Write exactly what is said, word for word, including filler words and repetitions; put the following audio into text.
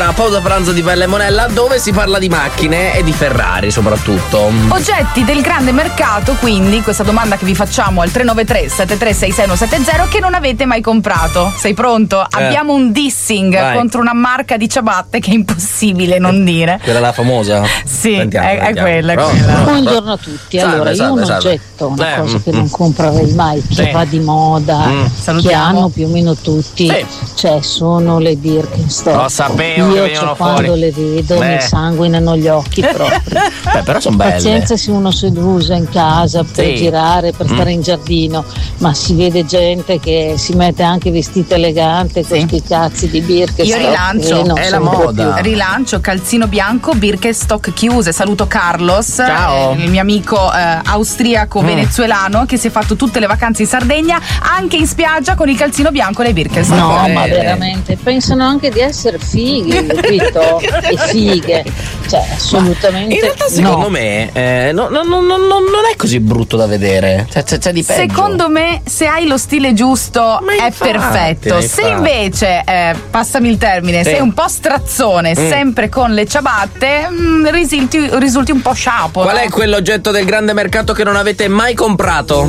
una pausa pranzo di Bella e Monella dove si parla di macchine e di Ferrari soprattutto. Oggetti del grande mercato, quindi questa domanda che vi facciamo al tre nove tre sette tre sei sei uno sette zero che non avete mai comprato. Sei pronto? Eh. Abbiamo un dissing Vai. contro una marca di ciabatte che è impossibile non dire. Quella è la famosa? Sì, sentiamo, è, sentiamo. è quella, Però, quella. Buongiorno a tutti. Salve, allora, salve, io un salve. oggetto, una eh, cosa mm, che non comprerei mai, che sì. va di moda, Mm. che hanno più o meno tutti, Sì. cioè sono le Birkenstock. Lo sapevo io che venivano cioè, quando fuori. le vedo Beh. mi sanguinano gli occhi proprio. Beh, però sono belle. Pazienza se uno si usa in casa per Sì. girare, per Mm. stare in giardino, ma si vede gente che si mette anche vestita elegante con Sì. sti cazzi di Birkenstock. Io rilancio, che non è se la ne può moda. più. Rilancio calzino bianco, Birkenstock chiuse. Saluto Carlos, Ciao. eh, il mio amico eh, austriaco Mm. venezuelano che si è fatto tutte le vacanze in Sardegna, anche in spiaggia con il calzino bianco e le Birkenstock. No, Eh, ma eh. veramente pensano anche di essere fighi, capito? E fighe, cioè assolutamente. In realtà secondo no. me eh, no, no, no, no, no, non è così brutto da vedere. C'è, c'è, c'è di peggio. Secondo me, se hai lo stile giusto, Ma è infatti, perfetto. ma Se infatti. invece, eh, passami il termine, Sì. sei un po' strazzone, Mm. sempre con le ciabatte, mm, risulti, risulti un po' sciapo. Qual no? è quell'oggetto del grande mercato che non avete mai comprato?